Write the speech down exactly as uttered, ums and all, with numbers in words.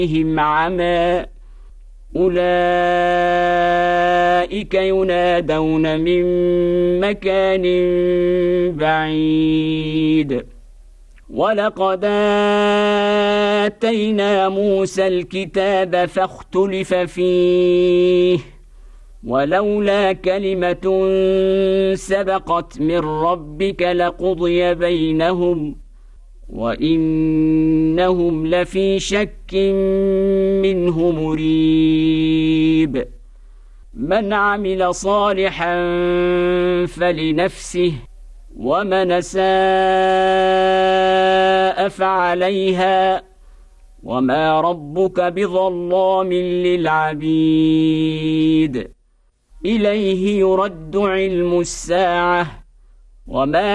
عليهم عمى أولئك ينادون من مكان بعيد ولقد آتينا موسى الكتاب فاختلف فيه ولولا كلمة سبقت من ربك لقضي بينهم وإنهم لفي شك منه مريب من عمل صالحا فلنفسه ومن أساء فعليها وما ربك بظلام للعبيد إليه يرد علم الساعة وما